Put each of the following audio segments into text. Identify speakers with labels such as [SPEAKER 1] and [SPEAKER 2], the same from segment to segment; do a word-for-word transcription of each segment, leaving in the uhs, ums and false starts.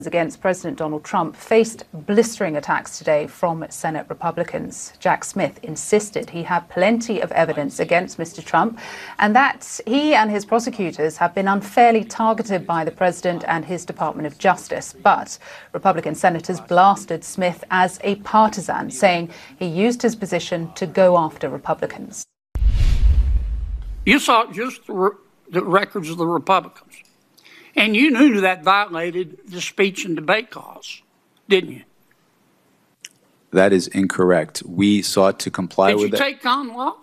[SPEAKER 1] against President Donald Trump faced blistering attacks today from Senate Republicans. Jack Smith insisted he had plenty of evidence against Mister Trump and that he and his prosecutors have been unfairly targeted by the president and his Department of Justice. But Republican senators blasted Smith as a partisan, saying he used his position to go after Republicans.
[SPEAKER 2] You saw just the, re- the records of the Republicans. And you knew that violated the speech and debate clause, didn't you?
[SPEAKER 3] That is incorrect. We sought to comply
[SPEAKER 2] Did
[SPEAKER 3] with
[SPEAKER 2] you
[SPEAKER 3] it.
[SPEAKER 2] take con law?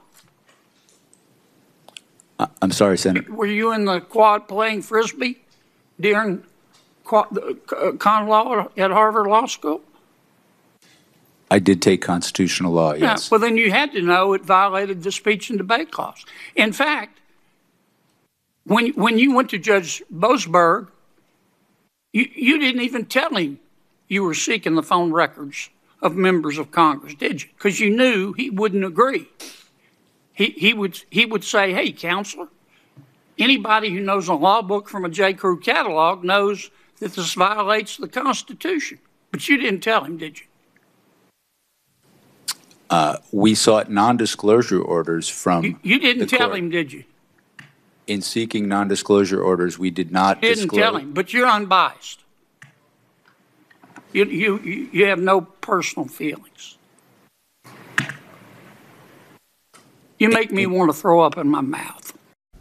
[SPEAKER 3] Uh, I'm sorry, Senator.
[SPEAKER 2] Were you in the quad playing Frisbee during quad, uh, con law at Harvard Law School?
[SPEAKER 3] I did take constitutional law, yes.
[SPEAKER 2] Yeah, well, then you had to know it violated the speech and debate clause. In fact, When when you went to Judge Boasberg, you, you didn't even tell him you were seeking the phone records of members of Congress, did you? Because you knew he wouldn't agree. He he would he would say, "Hey, counselor, anybody who knows a law book from a J. Crew catalog knows that this violates the Constitution." But you didn't tell him, did you?
[SPEAKER 3] Uh, we sought non-disclosure orders from.
[SPEAKER 2] You, you didn't
[SPEAKER 3] the
[SPEAKER 2] tell
[SPEAKER 3] court.
[SPEAKER 2] him, did you?
[SPEAKER 3] In seeking non-disclosure orders, we did not
[SPEAKER 2] You didn't
[SPEAKER 3] disclose.
[SPEAKER 2] tell him, but you're unbiased. You, you, you have no personal feelings. You make me want to throw up in my mouth.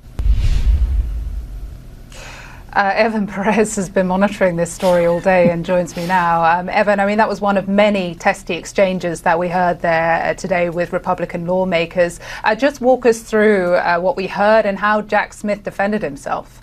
[SPEAKER 1] Uh, Evan Perez has been monitoring this story all day and joins me now. Um, Evan, I mean, that was one of many testy exchanges that we heard there uh, today with Republican lawmakers. Uh, just walk us through uh, what we heard and how Jack Smith defended himself.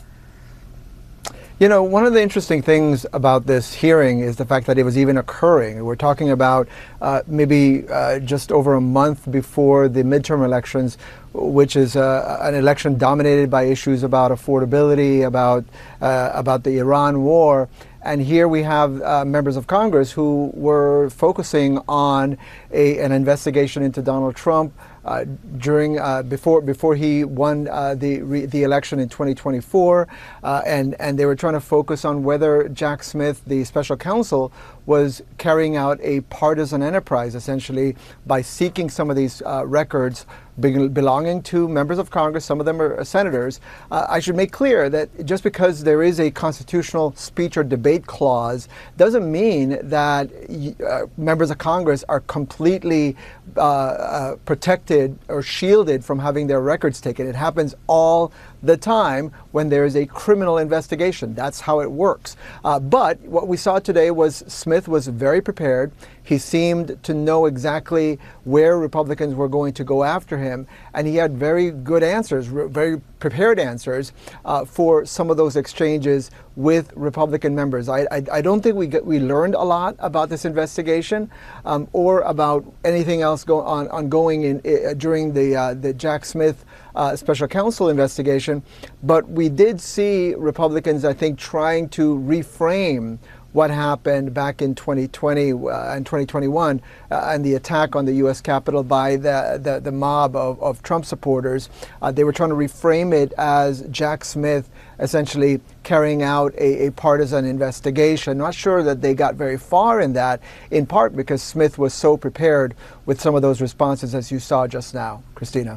[SPEAKER 4] You know, one of the interesting things about this hearing is the fact that it was even occurring. We're talking about uh, maybe uh, just over a month before the midterm elections, which is uh, an election dominated by issues about affordability, about uh, about the Iran war. And here we have uh, members of Congress who were focusing on a, an investigation into Donald Trump uh, during uh, before before he won uh, the re, the election in twenty twenty-four, uh, and and they were trying to focus on whether Jack Smith, the special counsel, was carrying out a partisan enterprise, essentially by seeking some of these uh, records belonging to members of Congress. Some of them are senators. Uh, I should make clear that just because there is a constitutional speech or debate clause doesn't mean that uh, members of Congress are completely uh, uh, protected or shielded from having their records taken. It happens all the time when there is a criminal investigation. That's how it works. Uh, but what we saw today was Smith was very prepared. He seemed to know exactly where Republicans were going to go after him, and he had very good answers, very prepared answers uh, for some of those exchanges with Republican members. I, I, I don't think we get, we learned a lot about this investigation um, or about anything else go on ongoing in, uh, during the uh, the Jack Smith uh, special counsel investigation, but we did see Republicans, I think, trying to reframe what happened back in twenty twenty uh, and twenty twenty-one uh, and the attack on the U S Capitol by the, the, the mob of, of Trump supporters. Uh, they were trying to reframe it as Jack Smith essentially carrying out a, a partisan investigation. Not sure that they got very far in that, in part because Smith was so prepared with some of those responses as you saw just now. Christina.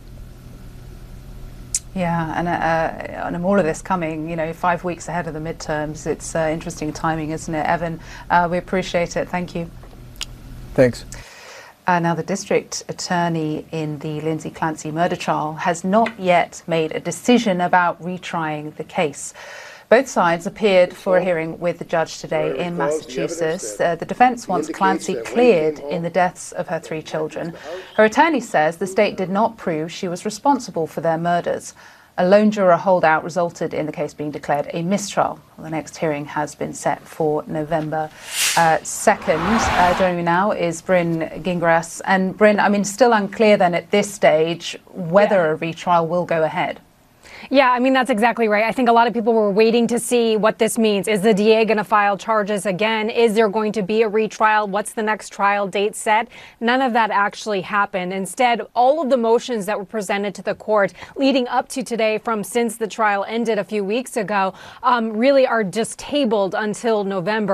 [SPEAKER 1] Yeah, and, uh, and all of this coming, you know, five weeks ahead of the midterms. It's uh, interesting timing, isn't it, Evan? Uh, we appreciate it. Thank you.
[SPEAKER 4] Thanks.
[SPEAKER 1] Uh, now, the district attorney in the Lindsay Clancy murder trial has not yet made a decision about retrying the case. Both sides appeared for a hearing with the judge today in Massachusetts. Uh, the defense wants Clancy cleared in the deaths of her three children. Her attorney says the state did not prove she was responsible for their murders. A lone juror holdout resulted in the case being declared a mistrial. The next hearing has been set for November uh, second. Uh, joining me now is Bryn Gingras. And Bryn, I mean, still unclear then at this stage whether yeah. a retrial will go ahead.
[SPEAKER 5] Yeah, I mean, that's exactly right. I think a lot of people were waiting to see what this means. Is the D A going to file charges again? Is there going to be a retrial? What's the next trial date set? None of that actually happened. Instead, all of the motions that were presented to the court leading up to today from since the trial ended a few weeks ago um, really are just tabled until November.